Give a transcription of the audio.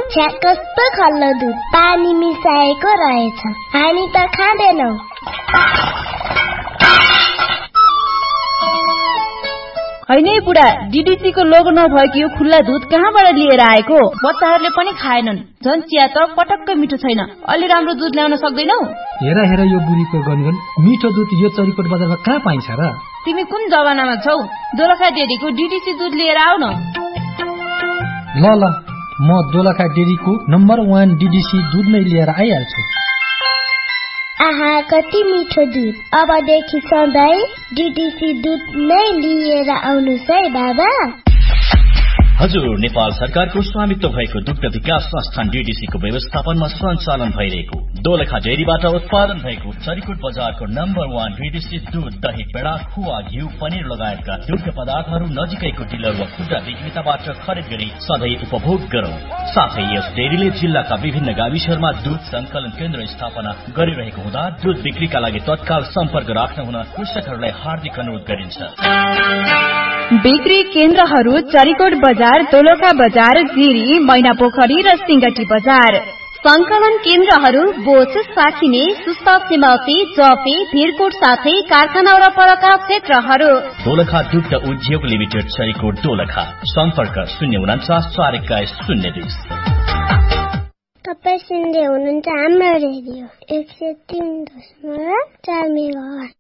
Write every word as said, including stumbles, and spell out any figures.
छ्या कस्तो खल्लो दुध, पानी मिसाएको रहेछ। हामी त खाँदैनौ। हैन बुढा, डीडीसी को लोगो नभएको यो खुल्ला दुध कहाँबाट लिएर आएको? बच्चाहरूले पनि खाएनन्। झन् चिया त पटक्क मिठो छैन। अलि राम्रो दुध ल्याउन सक्दैनौ? हेर हेर यो बुढीको गनगन, मिठो दुध यो चरीकोट बजारमा कहाँ पाइन्छ र? तिमी कुन जमानामा छौ? दोलखा डेरीको डीडीसी दुध लिएर आऊ न। ल ल, म दोलखा डेरीको नम्बर वान डीडीसी दुध नै लिएर आइहाल्छु। आहा, कति मिठो दुध। अबदेखि सधैँ डीडीसी दुध नै लिएर आउनुस् है बाबा। हजुर, नेपाल सरकारको स्वामित्व भएको दुग्ध विकास संस्थान डीडीसी को व्यवस्थापनमा सञ्चालन भइरहेको दोलखा डेरीबाट उत्पादन भएको चरीकोट बजारको नम्बर वान डीडीसी दुध, दही, पेडा, खुवा, घिउ, पनिर लगायतका दुग्ध पदार्थहरू नजिकैको डिलर वा खुद्रा विक्रेताबाट खरिद गरी सधैँ उपभोग गरौं। साथै यस डेरीले जिल्लाका विभिन्न गाविसहरूमा दुध संकलन केन्द्र स्थापना गरिरहेको हुँदा दुध बिक्रीका लागि तत्काल सम्पर्क राख्न हुन कृषकहरूलाई हार्दिक अनुरोध गरिन्छ। बिक्री केन्द्रहरू चरीकोट बजार, दोलखा बजार, जिरी, मैनापोखरी र सिंगटी बजार। संकलन केन्द्रहरू बोच, साखिने, सुस्ता, सिमौती, जफी, भिरकोट साथै कारखाना वरपरका क्षेत्रहरू। दोलखा दुग्ध उद्योग लिमिटेड, चरीकोट, दोलखा। सम्पर्क शून्य उनाचास चार एक्काइस शून्य बिस। तपाईँ सुन्दै हुनुहुन्छ हाम्रो रेडियो एक सय तीन दशमलव चार मेगाहर्ज।